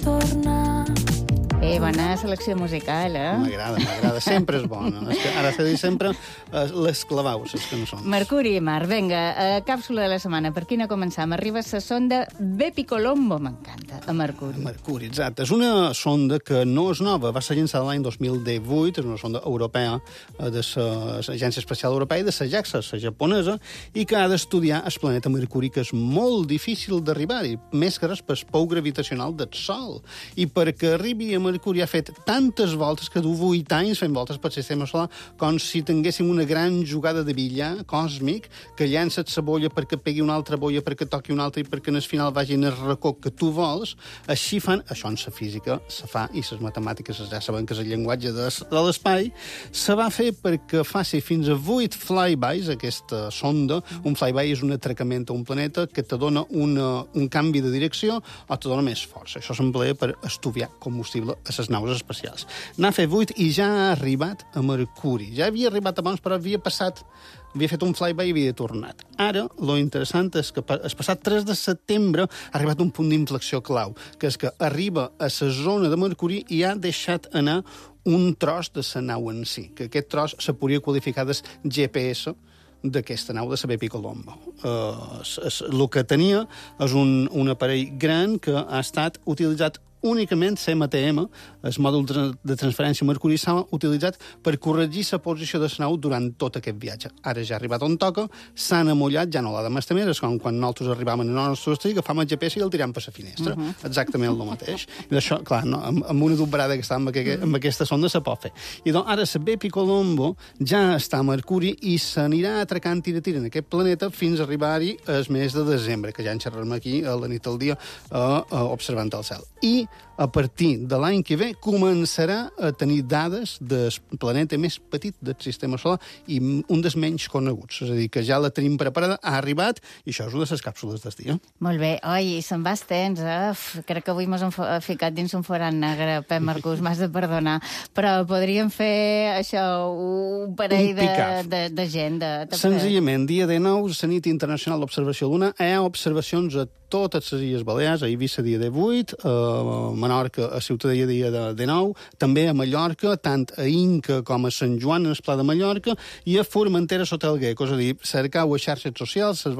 tornar. Bona selecció musical, eh? M'agrada. Sempre és bona. És que ara s'ha dit sempre les clavaus, les cançons. Mercuri i Mar, vinga, càpsula de la setmana. Per quina començam? Arriba la sonda Bepi Colombo, m'encanta, a Mercuri. Mercuri, exacte. És una sonda que no és nova, va ser llançada l'any 2018, és una sonda europea de l'Agència Espacial Europea i de la JAXA, la japonesa, i que ha d'estudiar el planeta Mercuri, que és molt difícil d'arribar-hi, més que res pel pou gravitacional del Sol. I perquè arribi a Mercuri ha fet tantes voltes que du 8 anys fent voltes pel sistema solar com si tinguéssim una gran jugada de billar còsmic que llença la bolla perquè pegui una altra bolla, perquè toqui una altra i perquè al final vagin el racó que tu vols. Així fan, això en la física se fa i les matemàtiques ja saben que és el llenguatge de l'espai, se va fer perquè faci fins a 8 flybys aquesta sonda. Un flyby és un atracament a un planeta que te dona un canvi de direcció o te dona més força. Això s'emplea per estudiar combustible a les naus espacials. N'ha fet 8 i ja ha arribat a Mercuri. Ja havia arribat abans, però havia fet un flyby i havia tornat. Ara, lo interessant és que el passat 3 de setembre ha arribat un punt d'inflexió clau, que és que arriba a la zona de Mercuri i ha deixat anar un tros de la nau en si, que aquest tros se podria qualificar de GPS d'aquesta nau de la Bepi Colombo. El que tenia és un aparell gran que ha estat utilitzat únicament CMTM, el mòdul de transferència Mercuri, s'ha utilitzat per corregir la posició de la nau durant tot aquest viatge. Ara ja ha arribat on toca, s'han amollat, ja no l'ha de mestre més, és com quan nosaltres arribàvem a la nostra estrella, agafàvem el GPS i el tirem per la finestra. Exactament el mateix. I d'això, clar, no, amb una doberada que està amb aquesta sonda se pot fer. I doncs ara la Bepi Colombo ja està a Mercuri i s'anirà atracant tira en aquest planeta fins a arribar-hi el mes de desembre, que ja en xerrarem aquí a la nit al dia observant el cel. I a partir de l'any que ve començarà a tenir dades del planeta més petit del sistema solar i un dels menys coneguts. És a dir, que ja la tenim preparada, ha arribat, i això és una de les càpsules del dia. Molt bé. Oi, se'n va estens, crec que avui m'has ficat dins un forat negre, Pep Marcús, m'has de perdonar. Però podríem fer això, un parell de gent. Senzillament, dia 19, la nit internacional d'observació lunar, hi ha observacions a totes les Illes Balears, a Eivissa dia 18, a Menorca, a Ciutadella dia 19, també a Mallorca, tant a Inca com a Sant Joan, en el Pla de Mallorca, i a Formentera sota el Greco. És a dir, cercau a xarxes socials les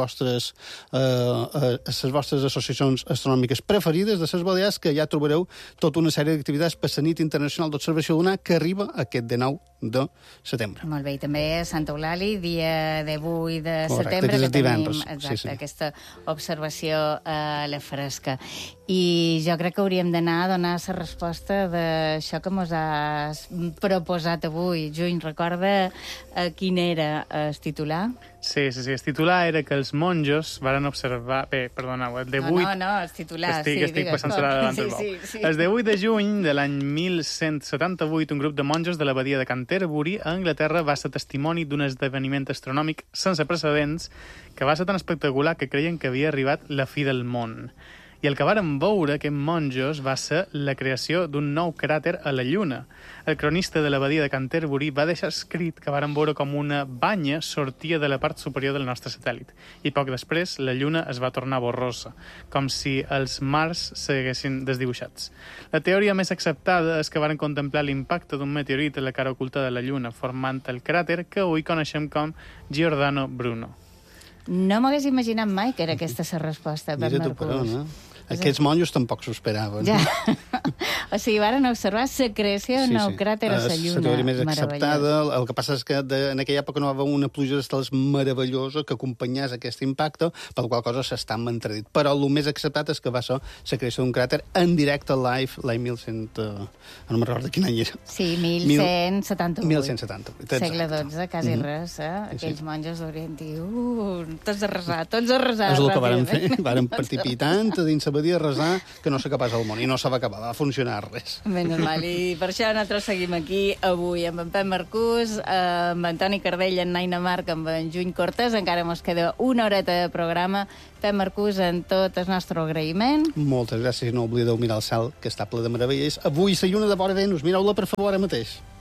vostres associacions astronòmiques preferides de les Balears, que ja trobareu tota una sèrie d'activitats per la nit internacional d'observació lunar que arriba aquest 19 de setembre. Molt bé, i també a Santa Eulàlia, dia 18 de setembre, que tenim aquesta observació a la fresca. I jo crec que hauríem d'anar a donar la resposta d'això que mos has proposat avui. Juny, recorda quin era el titular? Sí, el titular era que els monjos varen observar... Bé, perdoneu, el 18... No, el titular, Estic passant sola davant del bou. El 18 de juny de l'any 1178, un grup de monjos de l'abadia de Canterbury a Anglaterra va ser testimoni d'un esdeveniment astronòmic sense precedents que va ser tan espectacular que creien que havia arribat la fi del món. I el que varen veure, aquests monjos, va ser la creació d'un nou cràter a la Lluna. El cronista de l'abadia de Canterbury va deixar escrit que varen veure com una banya sortia de la part superior del nostre satèl·lit. I poc després, la Lluna es va tornar borrosa, com si els mars s'haguessin desdibuixats. La teoria més acceptada és que varen contemplar l'impacte d'un meteorit a la cara oculta de la Lluna, formant el cràter que avui coneixem com Giordano Bruno. No m'hagués imaginat mai que era aquesta la resposta, Pep Marcús. Aquests monjos tampoc s'ho esperaven. Ja. O sigui, varen observar la creació d'un nou cràter a la Lluna. La teoria més acceptada. El que passa és que en aquella època no va haver una pluja d'estels meravellosa que acompanyés aquest impacte, per la qual cosa s'està entredit. Però el més acceptat és que va ser la creació d'un cràter en directe live l'any 1100... no me'n recordo quin any era. Sí, 1178. 1178. Segle XII, quasi res, eh? Aquells monjos haurien dit, tots a resar. És el que varen fer, varen participar tant dins la badia a resar que no s'acabés el món, i no se va acabar, va funcionar res. Ben normal, i per això nosaltres seguim aquí avui amb en Pep Marcús, amb Antoni Cardell, en Naina Marc, amb en Juny Cortés. Encara mos queda una horeta de programa. Pep Marcús, en tot el nostre agraïment. Moltes gràcies, no oblideu mirar el cel, que està ple de meravelles. Avui la lluna de vora Venus, mireu-la per favor ara mateix.